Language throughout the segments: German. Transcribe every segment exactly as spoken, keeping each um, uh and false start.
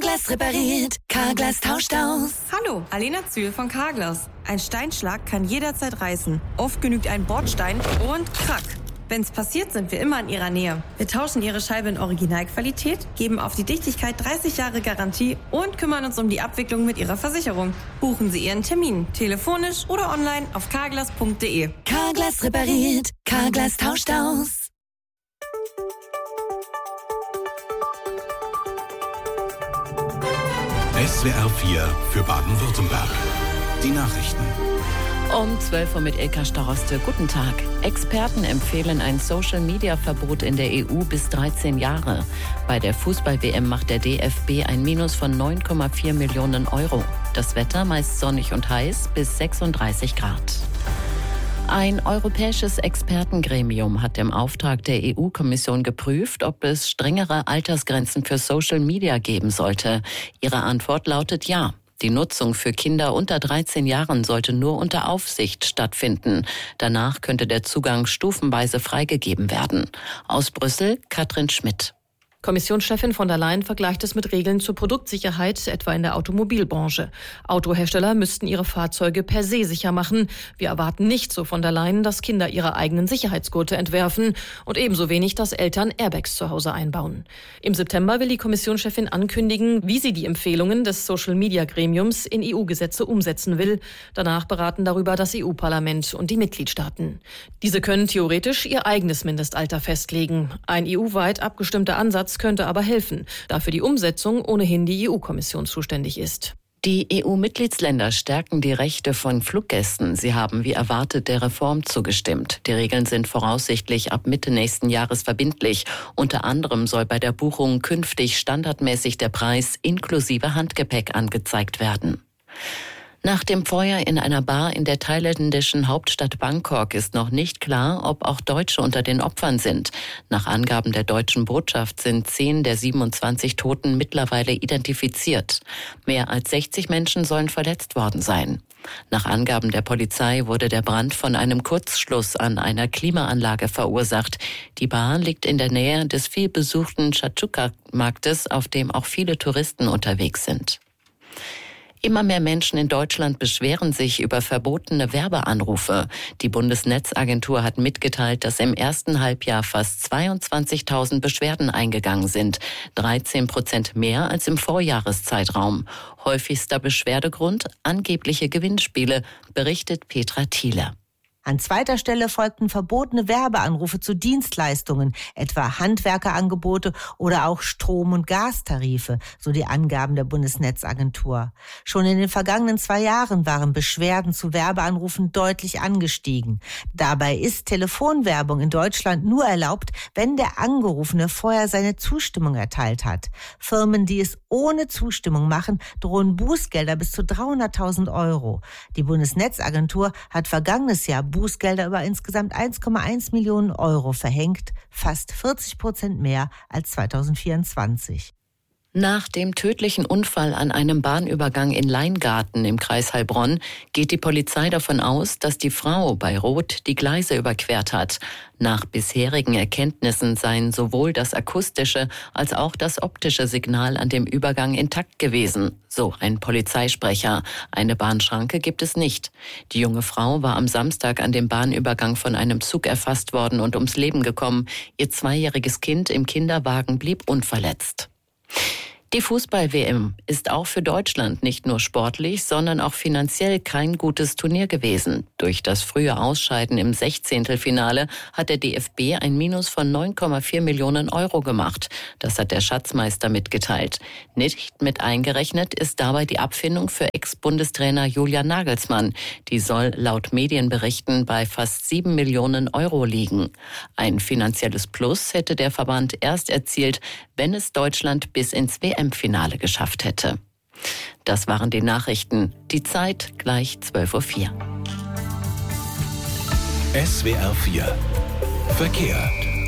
Carglass repariert, Carglass tauscht aus. Hallo, Alena Zühl von Carglass. Ein Steinschlag kann jederzeit reißen. Oft genügt ein Bordstein und krack. Wenn's passiert, sind wir immer in Ihrer Nähe. Wir tauschen Ihre Scheibe in Originalqualität, geben auf die Dichtigkeit dreißig Jahre Garantie und kümmern uns um die Abwicklung mit Ihrer Versicherung. Buchen Sie Ihren Termin, telefonisch oder online auf carglass punkt de. Carglass repariert, Carglass tauscht aus. S W R vier für Baden-Württemberg. Die Nachrichten. Um zwölf Uhr mit Ilka Staroste. Guten Tag. Experten empfehlen ein Social-Media-Verbot in der E U bis dreizehn Jahre. Bei der Fußball-W M macht der D F B ein Minus von neun Komma vier Millionen Euro. Das Wetter meist sonnig und heiß bis sechsunddreißig Grad. Ein europäisches Expertengremium hat im Auftrag der E U-Kommission geprüft, ob es strengere Altersgrenzen für Social Media geben sollte. Ihre Antwort lautet ja. Die Nutzung für Kinder unter dreizehn Jahren sollte nur unter Aufsicht stattfinden. Danach könnte der Zugang stufenweise freigegeben werden. Aus Brüssel, Katrin Schmidt. Kommissionschefin von der Leyen vergleicht es mit Regeln zur Produktsicherheit, etwa in der Automobilbranche. Autohersteller müssten ihre Fahrzeuge per se sicher machen. Wir erwarten nicht, so von der Leyen, dass Kinder ihre eigenen Sicherheitsgurte entwerfen und ebenso wenig, dass Eltern Airbags zu Hause einbauen. Im September will die Kommissionschefin ankündigen, wie sie die Empfehlungen des Social-Media-Gremiums in E U-Gesetze umsetzen will. Danach beraten darüber das E U-Parlament und die Mitgliedstaaten. Diese können theoretisch ihr eigenes Mindestalter festlegen. Ein E U-weit abgestimmter Ansatz könnte aber helfen, da für die Umsetzung ohnehin die E U-Kommission zuständig ist. Die E U-Mitgliedsländer stärken die Rechte von Fluggästen. Sie haben wie erwartet der Reform zugestimmt. Die Regeln sind voraussichtlich ab Mitte nächsten Jahres verbindlich. Unter anderem soll bei der Buchung künftig standardmäßig der Preis inklusive Handgepäck angezeigt werden. Nach dem Feuer in einer Bar in der thailändischen Hauptstadt Bangkok ist noch nicht klar, ob auch Deutsche unter den Opfern sind. Nach Angaben der deutschen Botschaft sind zehn der siebenundzwanzig Toten mittlerweile identifiziert. Mehr als sechzig Menschen sollen verletzt worden sein. Nach Angaben der Polizei wurde der Brand von einem Kurzschluss an einer Klimaanlage verursacht. Die Bar liegt in der Nähe des vielbesuchten Chachuka-Marktes, auf dem auch viele Touristen unterwegs sind. Immer mehr Menschen in Deutschland beschweren sich über verbotene Werbeanrufe. Die Bundesnetzagentur hat mitgeteilt, dass im ersten Halbjahr fast zweiundzwanzigtausend Beschwerden eingegangen sind. dreizehn Prozent mehr als im Vorjahreszeitraum. Häufigster Beschwerdegrund angebliche Gewinnspiele, berichtet Petra Thiele. An zweiter Stelle folgten verbotene Werbeanrufe zu Dienstleistungen, etwa Handwerkerangebote oder auch Strom- und Gastarife, so die Angaben der Bundesnetzagentur. Schon in den vergangenen zwei Jahren waren Beschwerden zu Werbeanrufen deutlich angestiegen. Dabei ist Telefonwerbung in Deutschland nur erlaubt, wenn der Angerufene vorher seine Zustimmung erteilt hat. Firmen, die es ohne Zustimmung machen, drohen Bußgelder bis zu dreihunderttausend Euro. Die Bundesnetzagentur hat vergangenes Jahr Bußgelder über insgesamt eins Komma eins Millionen Euro verhängt, fast vierzig Prozent mehr als zweitausendvierundzwanzig. Nach dem tödlichen Unfall an einem Bahnübergang in Leingarten im Kreis Heilbronn geht die Polizei davon aus, dass die Frau bei Rot die Gleise überquert hat. Nach bisherigen Erkenntnissen seien sowohl das akustische als auch das optische Signal an dem Übergang intakt gewesen, so ein Polizeisprecher. Eine Bahnschranke gibt es nicht. Die junge Frau war am Samstag an dem Bahnübergang von einem Zug erfasst worden und ums Leben gekommen. Ihr zweijähriges Kind im Kinderwagen blieb unverletzt. Die Fußball-W M ist auch für Deutschland nicht nur sportlich, sondern auch finanziell kein gutes Turnier gewesen. Durch das frühe Ausscheiden im Sechzehntelfinale hat der D F B ein Minus von neun Komma vier Millionen Euro gemacht. Das hat der Schatzmeister mitgeteilt. Nicht mit eingerechnet ist dabei die Abfindung für Ex-Bundestrainer Julian Nagelsmann. Die soll laut Medienberichten bei fast sieben Millionen Euro liegen. Ein finanzielles Plus hätte der Verband erst erzielt, wenn es Deutschland bis ins W M-Finale geschafft hätte. Das waren die Nachrichten. Die Zeit gleich zwölf Uhr vier. S W R vier Verkehr.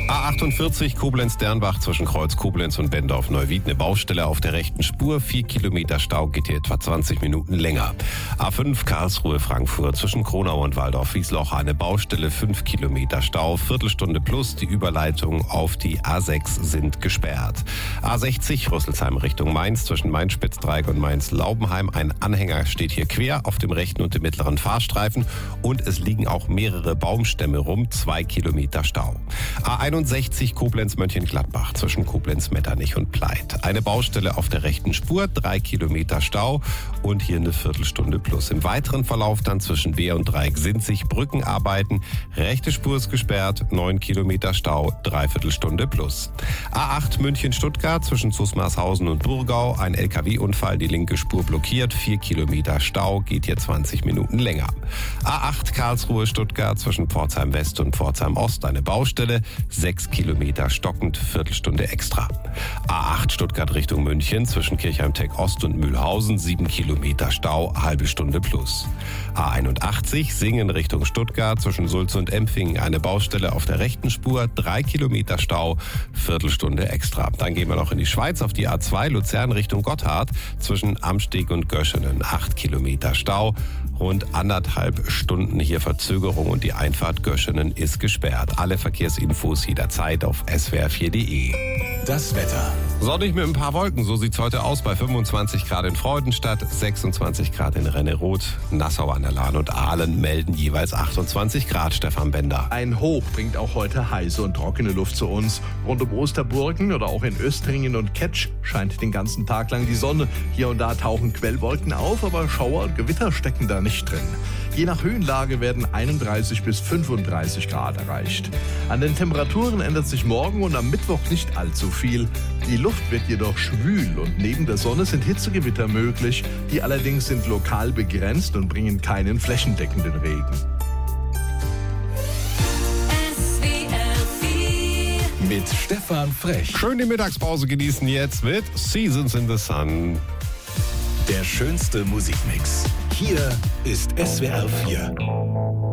A achtundvierzig Koblenz-Dernbach zwischen Kreuz Koblenz und Bendorf-Neuwied. Eine Baustelle auf der rechten Spur. Vier Kilometer Stau, geht hier etwa zwanzig Minuten länger. A fünf Karlsruhe-Frankfurt zwischen Kronau und Waldorf-Wiesloch. Eine Baustelle, fünf Kilometer Stau. Viertelstunde plus. Die Überleitungen auf die A sechs sind gesperrt. A sechzig Rüsselsheim Richtung Mainz zwischen Mainz-Spitzdreieck und Mainz-Laubenheim. Ein Anhänger steht hier quer auf dem rechten und dem mittleren Fahrstreifen. Und es liegen auch mehrere Baumstämme rum. Zwei Kilometer Stau. A einundsechzig Koblenz-Mönchengladbach zwischen Koblenz-Metternich und Pleit. Eine Baustelle auf der rechten Spur, drei Kilometer Stau und hier eine Viertelstunde plus. Im weiteren Verlauf dann zwischen Wehr und Dreieck sind sich Brückenarbeiten. Rechte Spur ist gesperrt, neun Kilometer Stau, Dreiviertelstunde plus. A acht München-Stuttgart zwischen Zusmarshausen und Burgau. Ein L K W-Unfall, die linke Spur blockiert, vier Kilometer Stau, geht hier zwanzig Minuten länger. A acht Karlsruhe-Stuttgart zwischen Pforzheim West und Pforzheim Ost. Eine Baustelle, sechs Kilometer stockend, Viertelstunde extra. A acht Stuttgart Richtung München zwischen Kirchheim-Tech Ost und Mühlhausen, sieben Kilometer Stau, halbe Stunde plus. A einundachtzig Singen Richtung Stuttgart zwischen Sulz und Empfing. Eine Baustelle auf der rechten Spur, drei Kilometer Stau, Viertelstunde extra. Dann gehen wir noch in die Schweiz auf die A zwei Luzern Richtung Gotthard zwischen Amsteg und Göschenen. acht Kilometer Stau, rund anderthalb Stunden hier Verzögerung und die Einfahrt Göschenen ist gesperrt. Alle Verkehrsinfos jederzeit auf s w r vier punkt d e. Das Wetter. Sonnig mit ein paar Wolken, so sieht's heute aus bei fünfundzwanzig Grad in Freudenstadt, sechsundzwanzig Grad in Renneroth, Nassau an der Lahn und Aalen melden jeweils achtundzwanzig Grad. Stefan Bender. Ein Hoch bringt auch heute heiße und trockene Luft zu uns. Rund um Osterburgen oder auch in Östringen und Ketsch scheint den ganzen Tag lang die Sonne. Hier und da tauchen Quellwolken auf, aber Schauer und Gewitter stecken da nicht drin. Je nach Höhenlage werden einunddreißig bis fünfunddreißig Grad erreicht. An den Temperaturen ändert sich morgen und am Mittwoch nicht allzu viel. Die Luft wird jedoch schwül und neben der Sonne sind Hitzegewitter möglich. Die allerdings sind lokal begrenzt und bringen keinen flächendeckenden Regen. Mit Stefan Frech. Schön die Mittagspause genießen jetzt mit Seasons in the Sun. Der schönste Musikmix. Hier ist S W R vier.